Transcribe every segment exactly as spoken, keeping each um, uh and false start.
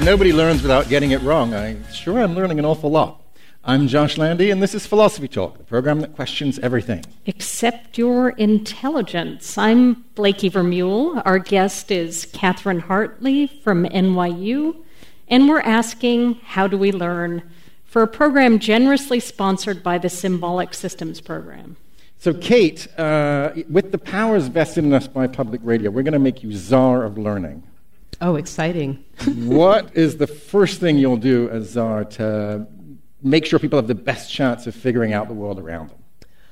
Nobody learns without getting it wrong. I'm sure I'm learning an awful lot. I'm Josh Landy, and this is Philosophy Talk, the program that questions everything. Except your intelligence. I'm Blakey Vermeulen. Our guest is Catherine Hartley from N Y U, and we're asking, how do we learn, for a program generously sponsored by the Symbolic Systems Program. So, Kate, uh, with the powers vested in us by public radio, we're going to make you czar of learning. Oh, exciting. What is the first thing you'll do as czar to make sure people have the best chance of figuring out the world around them?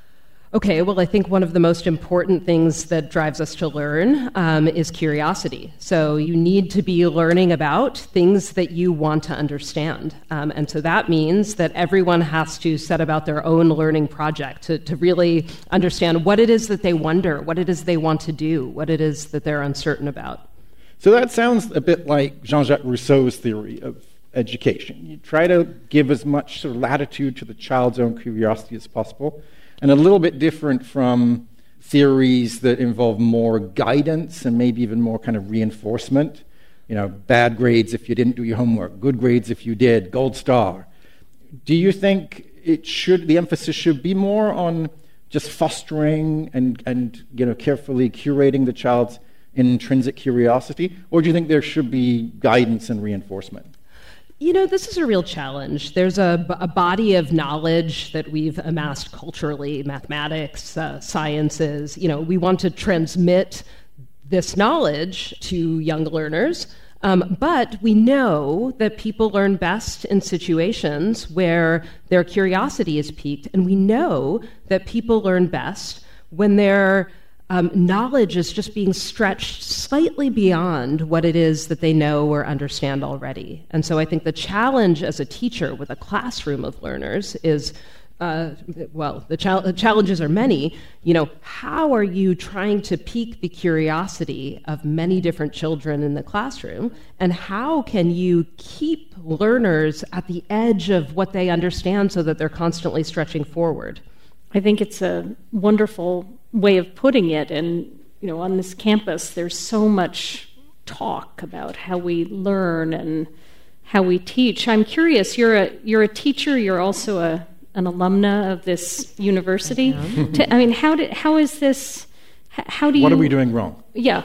Okay, well, I think one of the most important things that drives us to learn um, is curiosity. So you need to be learning about things that you want to understand. Um, and so that means that everyone has to set about their own learning project to, to really understand what it is that they wonder, what it is they want to do, what it is that they're uncertain about. So that sounds a bit like Jean-Jacques Rousseau's theory of education. You try to give as much sort of latitude to the child's own curiosity as possible, and a little bit different from theories that involve more guidance and maybe even more kind of reinforcement. You know, bad grades if you didn't do your homework, good grades if you did, gold star. Do you think it should, the emphasis should be more on just fostering and, and you know, carefully curating the child's intrinsic curiosity, or do you think there should be guidance and reinforcement? You know, this is a real challenge. There's a, a body of knowledge that we've amassed culturally, mathematics, uh, sciences. You know, we want to transmit this knowledge to young learners, um, but we know that people learn best in situations where their curiosity is piqued, and we know that people learn best when they're Um, knowledge is just being stretched slightly beyond what it is that they know or understand already. And so I think the challenge as a teacher with a classroom of learners is, uh, well, the, cha- the challenges are many. You know, how are you trying to pique the curiosity of many different children in the classroom? And how can you keep learners at the edge of what they understand so that they're constantly stretching forward? I think it's a wonderful way of putting it. And, you know, on this campus, there's so much talk about how we learn and how we teach. I'm curious, you're a you're a teacher, you're also a an alumna of this university. to, I mean, how did how is this, how do you... What are we doing wrong? Yeah.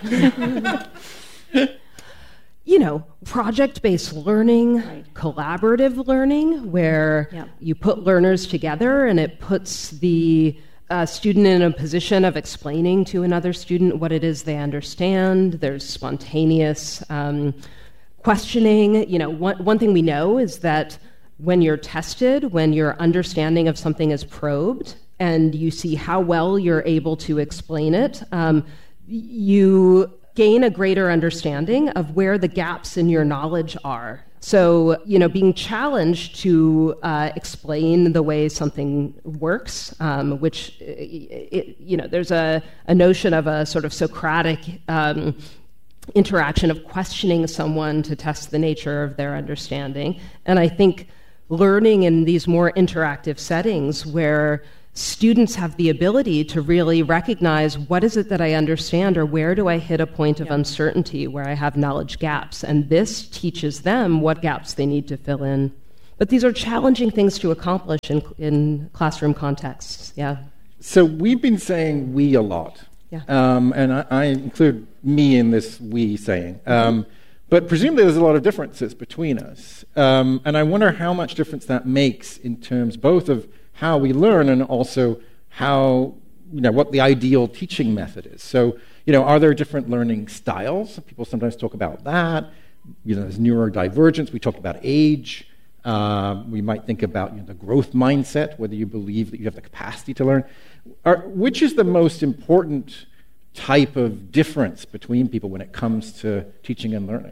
You know, project-based learning, right. Collaborative learning, where yeah. you put learners together and it puts the uh, student in a position of explaining to another student what it is they understand. There's spontaneous um, questioning. You know, one, one thing we know is that when you're tested, when your understanding of something is probed, and you see how well you're able to explain it, um, you gain a greater understanding of where the gaps in your knowledge are. So, you know, being challenged to uh, explain the way something works, um, which, it, you know, there's a, a notion of a sort of Socratic um, interaction of questioning someone to test the nature of their understanding. And I think learning in these more interactive settings where students have the ability to really recognize what is it that I understand, or where do I hit a point of yeah. uncertainty where I have knowledge gaps, and this teaches them what gaps they need to fill in. But these are challenging things to accomplish in, in classroom contexts, yeah. So we've been saying we a lot, yeah. um, and I, I include me in this we saying, um, mm-hmm. but presumably there's a lot of differences between us, um, and I wonder how much difference that makes in terms both of how we learn and also how, you know, what the ideal teaching method is. So, you know, are there different learning styles? People sometimes talk about that. You know, there's neurodivergence. We talk about age. Uh, we might think about, you know, the growth mindset, whether you believe that you have the capacity to learn. Are, which is the most important type of difference between people when it comes to teaching and learning?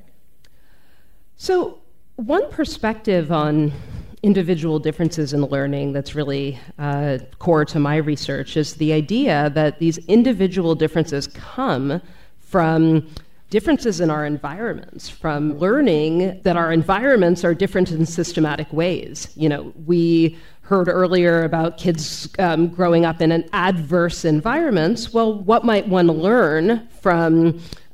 So one perspective on individual differences in learning that's really uh, core to my research is the idea that these individual differences come from differences in our environments, from learning that our environments are different in systematic ways. You know, we heard earlier about kids um, growing up in an adverse environments. Well, what might one learn from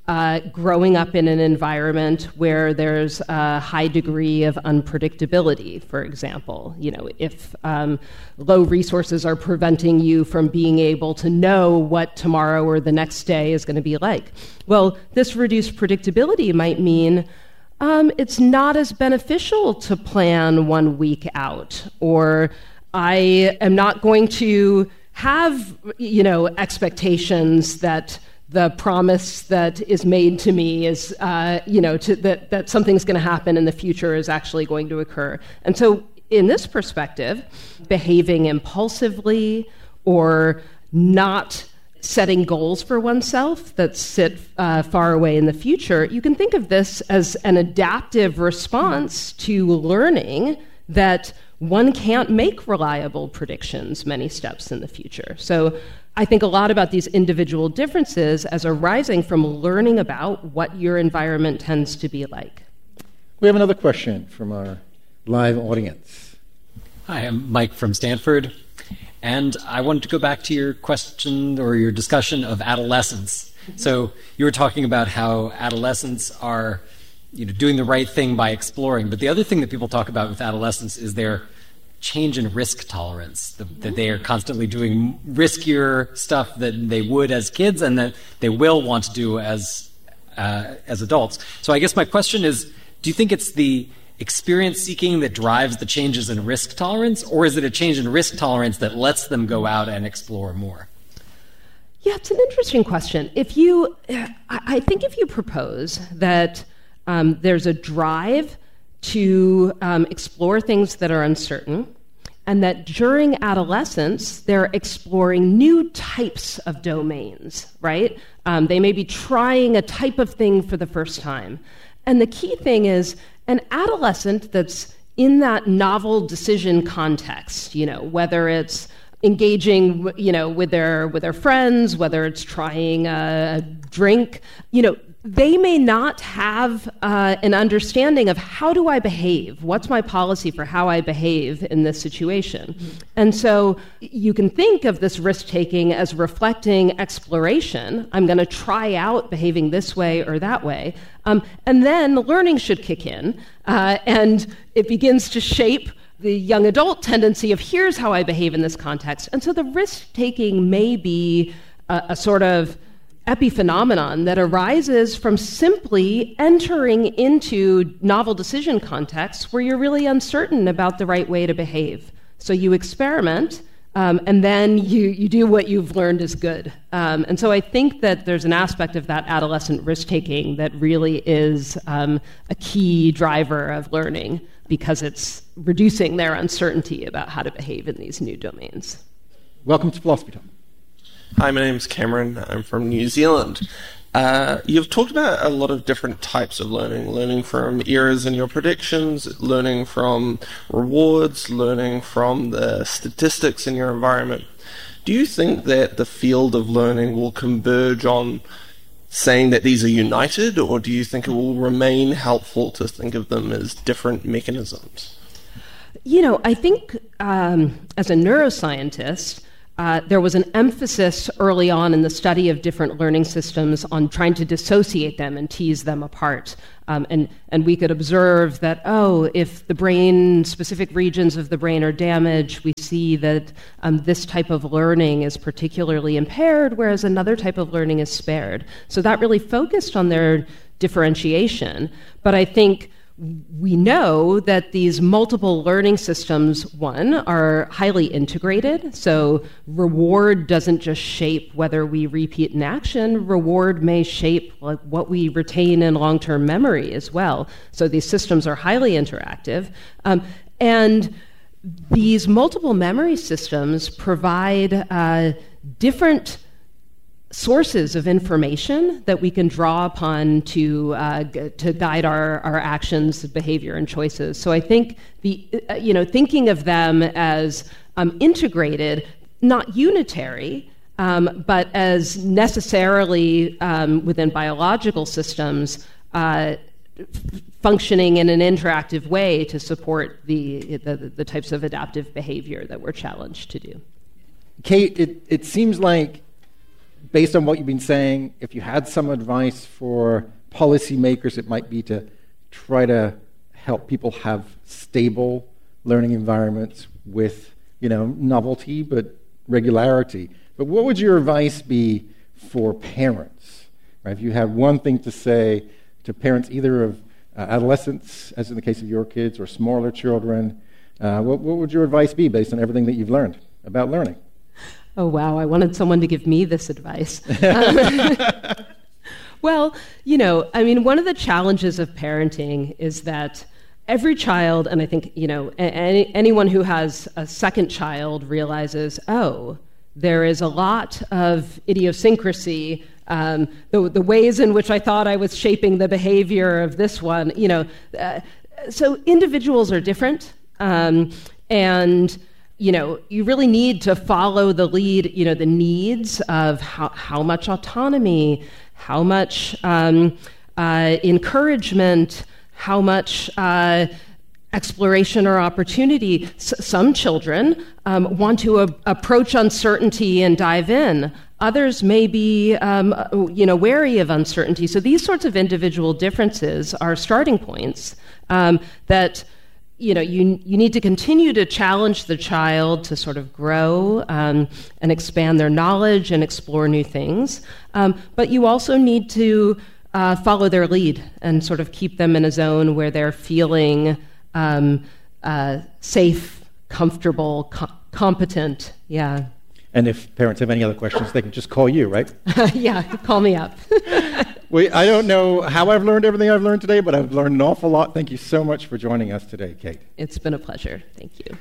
uh, growing up in an environment where there's a high degree of unpredictability, for example. You know, if um, low resources are preventing you from being able to know what tomorrow or the next day is going to be like. Well, this reduced predictability might mean um, it's not as beneficial to plan one week out, or I am not going to have, you know, expectations that the promise that is made to me is, uh, you know, to, that, that something's going to happen in the future is actually going to occur. And so in this perspective, behaving impulsively or not setting goals for oneself that sit uh, far away in the future, you can think of this as an adaptive response to learning that one can't make reliable predictions many steps in the future. So I think a lot about these individual differences as arising from learning about what your environment tends to be like. We have another question from our live audience. Hi, I'm Mike from Stanford, and I wanted to go back to your question or your discussion of adolescence. So you were talking about how adolescents are, you know, doing the right thing by exploring, but the other thing that people talk about with adolescents is their change in risk tolerance, the, that they are constantly doing riskier stuff than they would as kids and that they will want to do as uh, as adults. So I guess my question is, do you think it's the experience seeking that drives the changes in risk tolerance, or is it a change in risk tolerance that lets them go out and explore more? Yeah, it's an interesting question. If you, I think if you propose that um, there's a drive to um, explore things that are uncertain, and that during adolescence, they're exploring new types of domains, right? Um, they may be trying a type of thing for the first time. And the key thing is an adolescent that's in that novel decision context, you know, whether it's engaging, you know, with their with their friends, whether it's trying a drink, you know, they may not have uh, an understanding of how do I behave? What's my policy for how I behave in this situation? Mm-hmm. And so you can think of this risk-taking as reflecting exploration. I'm going to try out behaving this way or that way. Um, and then learning should kick in, uh, and it begins to shape the young adult tendency of here's how I behave in this context. And so the risk-taking may be a, a sort of epiphenomenon that arises from simply entering into novel decision contexts where you're really uncertain about the right way to behave. So you experiment, um, and then you, you do what you've learned is good. Um, and so I think that there's an aspect of that adolescent risk-taking that really is um, a key driver of learning, because it's reducing their uncertainty about how to behave in these new domains. Welcome to Philosophy Talk. Hi, my name's Cameron. I'm from New Zealand. Uh, you've talked about a lot of different types of learning, learning from errors in your predictions, learning from rewards, learning from the statistics in your environment. Do you think that the field of learning will converge on saying that these are united, or do you think it will remain helpful to think of them as different mechanisms? You know, I think um, as a neuroscientist, Uh, there was an emphasis early on in the study of different learning systems on trying to dissociate them and tease them apart. Um, and, and we could observe that, oh, if the brain, specific regions of the brain are damaged, we see that um, this type of learning is particularly impaired, whereas another type of learning is spared. So that really focused on their differentiation. But I think we know that these multiple learning systems, one, are highly integrated. So reward doesn't just shape whether we repeat an action. Reward may shape like what we retain in long-term memory as well. So these systems are highly interactive. Um, and these multiple memory systems provide uh, different sources of information that we can draw upon to uh, g- to guide our, our actions, behavior, and choices. So I think the uh, you know thinking of them as um, integrated, not unitary, um, but as necessarily um, within biological systems uh, functioning in an interactive way to support the, the the types of adaptive behavior that we're challenged to do. Kate, it, it seems like based on what you've been saying, if you had some advice for policymakers, it might be to try to help people have stable learning environments with, you know, novelty but regularity. But what would your advice be for parents? Right? If you have one thing to say to parents, either of uh, adolescents, as in the case of your kids, or smaller children, uh, what, what would your advice be based on everything that you've learned about learning? Oh, wow, I wanted someone to give me this advice. Um, well, you know, I mean, one of the challenges of parenting is that every child, and I think, you know, any, anyone who has a second child realizes, oh, there is a lot of idiosyncrasy, um, the, the ways in which I thought I was shaping the behavior of this one, you know. Uh, so individuals are different, um, and you know, you really need to follow the lead, you know, the needs of how, how much autonomy, how much um, uh, encouragement, how much uh, exploration or opportunity. S- some children um, want to a- approach uncertainty and dive in. Others may be, um, you know, wary of uncertainty. So these sorts of individual differences are starting points um, that you know, you you need to continue to challenge the child to sort of grow um, and expand their knowledge and explore new things. Um, but you also need to uh, follow their lead and sort of keep them in a zone where they're feeling um, uh, safe, comfortable, co- competent. Yeah. And if parents have any other questions, they can just call you, right? Yeah, call me up. Well, I don't know how I've learned everything I've learned today, but I've learned an awful lot. Thank you so much for joining us today, Kate. It's been a pleasure. Thank you.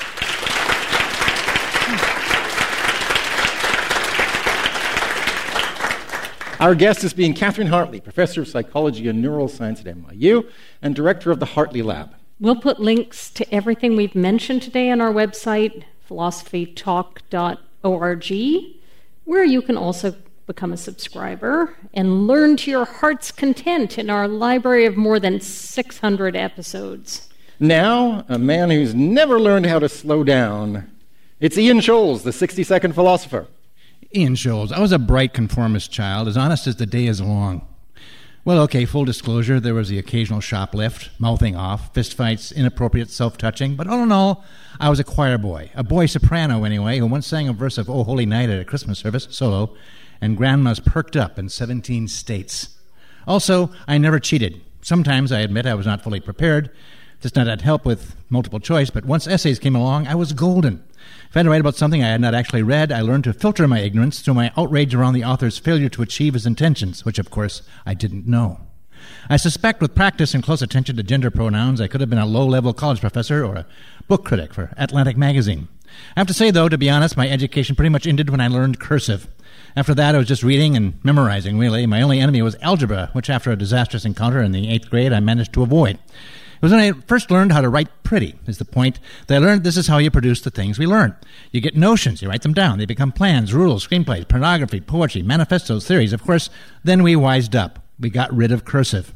Our guest is being Catherine Hartley, Professor of Psychology and Neuroscience at N Y U and Director of the Hartley Lab. We'll put links to everything we've mentioned today on our website, philosophy talk dot org, where you can also become a subscriber and learn to your heart's content in our library of more than six hundred episodes. Now, a man who's never learned how to slow down. It's Ian Scholes, the sixty-second philosopher. Ian Scholes. I was a bright conformist child, as honest as the day is long. Well, okay, full disclosure, there was the occasional shoplift, mouthing off, fistfights, inappropriate self-touching, but all in all, I was a choir boy, a boy soprano anyway, who once sang a verse of Oh Holy Night at a Christmas service, solo, and grandmas perked up in seventeen states. Also, I never cheated. Sometimes, I admit, I was not fully prepared. This not had help with multiple choice, but once essays came along, I was golden. If I had to write about something I had not actually read, I learned to filter my ignorance through my outrage around the author's failure to achieve his intentions, which, of course, I didn't know. I suspect with practice and close attention to gender pronouns, I could have been a low-level college professor or a book critic for Atlantic Magazine. I have to say, though, to be honest, my education pretty much ended when I learned cursive. After that, I was just reading and memorizing, really. My only enemy was algebra, which after a disastrous encounter in the eighth grade, I managed to avoid. It was when I first learned how to write pretty, is the point, that I learned this is how you produce the things we learn. You get notions, you write them down, they become plans, rules, screenplays, pornography, poetry, manifestos, theories. Of course, then we wised up. We got rid of cursive.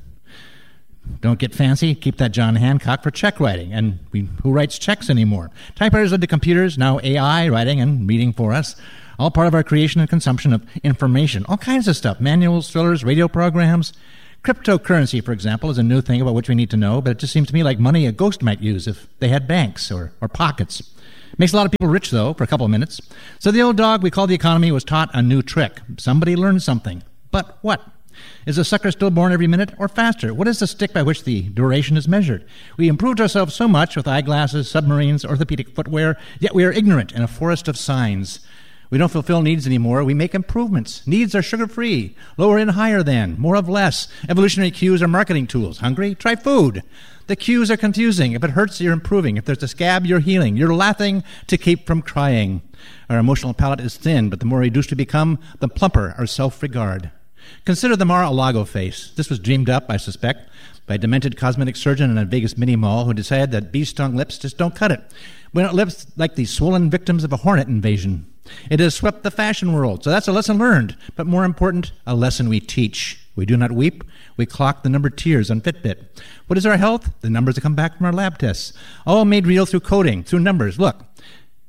Don't get fancy, keep that John Hancock for check writing. And we, who writes checks anymore? Typewriters led to computers, now A I writing and reading for us. All part of our creation and consumption of information. All kinds of stuff, manuals, thrillers, radio programs. Cryptocurrency, for example, is a new thing about which we need to know, but it just seems to me like money a ghost might use if they had banks or, or pockets. It makes a lot of people rich, though, for a couple of minutes. So the old dog we call the economy was taught a new trick. Somebody learned something. But what? Is a sucker still born every minute or faster? What is the stick by which the duration is measured? We improved ourselves so much with eyeglasses, submarines, orthopedic footwear, yet we are ignorant in a forest of signs. We don't fulfill needs anymore. We make improvements. Needs are sugar-free, lower and higher than, more of less. Evolutionary cues are marketing tools. Hungry? Try food. The cues are confusing. If it hurts, you're improving. If there's a scab, you're healing. You're laughing to keep from crying. Our emotional palate is thin, but the more reduced we become, the plumper our self-regard. Consider the Mar-a-Lago face. This was dreamed up, I suspect, by a demented cosmetic surgeon in a Vegas mini-mall who decided that bee-stung lips just don't cut it. We don't lips like the swollen victims of a hornet invasion. It has swept the fashion world, so that's a lesson learned. But more important, a lesson we teach. We do not weep. We clock the numbered tears on Fitbit. What is our health? The numbers that come back from our lab tests. All made real through coding, through numbers. Look,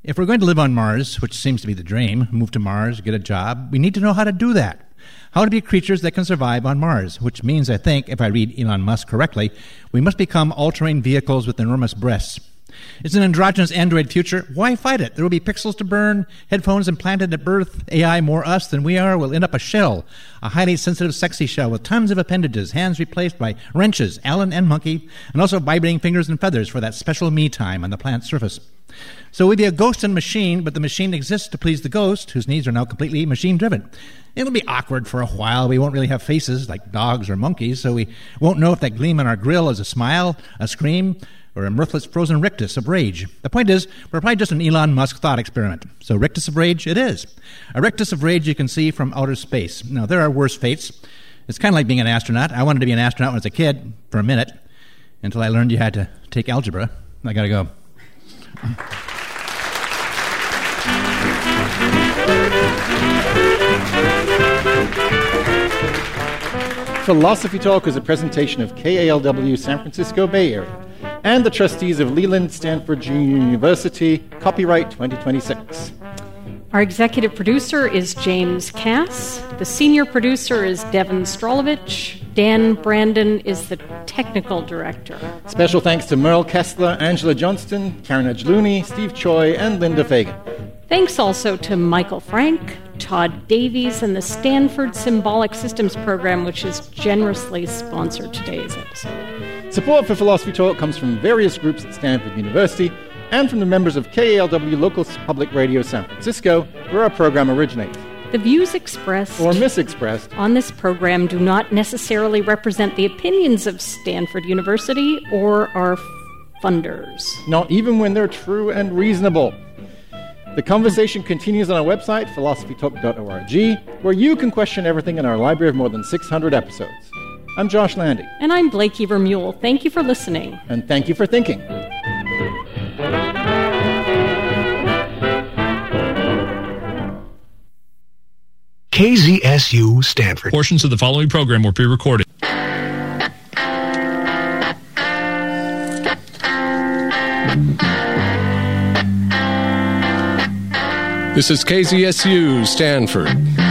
If we're going to live on Mars, which seems to be the dream, move to Mars, get a job, we need to know how to do that. How to be creatures that can survive on Mars, which means, I think, if I read Elon Musk correctly, we must become all-terrain vehicles with enormous breasts. It's an androgynous android future. Why fight it? There will be pixels to burn, headphones implanted at birth, A I more us than we are will end up a shell, a highly sensitive, sexy shell with tons of appendages, hands replaced by wrenches, Allen and Monkey, and also vibrating fingers and feathers for that special me time on the planet's surface. So we'd be a ghost and machine, but the machine exists to please the ghost, whose needs are now completely machine-driven. It'll be awkward for a while. We won't really have faces like dogs or monkeys, so we won't know if that gleam on our grill is a smile, a scream, or a mirthless frozen rictus of rage. The point is, we're probably just an Elon Musk thought experiment. So rictus of rage it is. A rictus of rage you can see from outer space. Now, there are worse fates. It's kind of like being an astronaut. I wanted to be an astronaut when I was a kid, for a minute, until I learned you had to take algebra. I gotta go. Philosophy Talk is a presentation of K A L W San Francisco Bay Area and the trustees of Leland Stanford Junior University, copyright twenty twenty-six. Our executive producer is James Cass. The senior producer is Devin Strolovich. Dan Brandon is the technical director. Special thanks to Merle Kessler, Angela Johnston, Karen Edge-Looney, Steve Choi, and Linda Fagan. Thanks also to Michael Frank, Todd Davies, and the Stanford Symbolic Systems Program, which has generously sponsored today's episode. Support for Philosophy Talk comes from various groups at Stanford University and from the members of K A L W Local Public Radio San Francisco, where our program originates. The views expressed or misexpressed on this program do not necessarily represent the opinions of Stanford University or our funders. Not even when they're true and reasonable. The conversation continues on our website, philosophy talk dot org, where you can question everything in our library of more than six hundred episodes. I'm Josh Landy. And I'm Blakey Vermeulen. Thank you for listening. And thank you for thinking. K Z S U Stanford. Portions of the following program were pre-recorded. This is K Z S U Stanford.